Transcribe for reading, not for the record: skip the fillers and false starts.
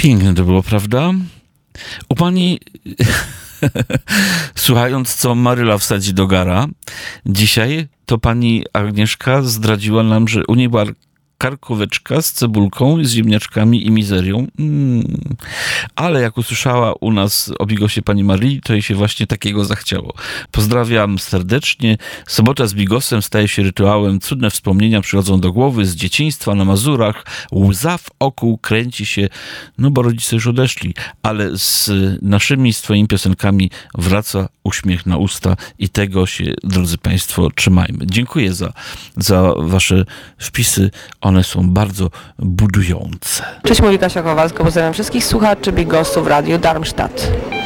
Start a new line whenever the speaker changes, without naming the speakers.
Piękne to było, prawda? U pani, słuchając, co Maryla wsadzi do gara dzisiaj, to pani Agnieszka zdradziła nam, że u niej była karkóweczka z cebulką, z ziemniaczkami i mizerią. Ale jak usłyszała u nas o bigosie pani Marii, to jej się właśnie takiego zachciało. Pozdrawiam serdecznie. Sobota z bigosem staje się rytuałem. Cudne wspomnienia przychodzą do głowy z dzieciństwa na Mazurach. Łza w oku kręci się, no bo rodzice już odeszli, ale z naszymi, z twoimi piosenkami wraca uśmiech na usta i tego się, drodzy państwo, trzymajmy. Dziękuję za wasze wpisy. One są bardzo budujące.
Cześć, mówi Kasia Kowalska. Pozdrawiam wszystkich słuchaczy Bigosów w Radiu Darmstadt.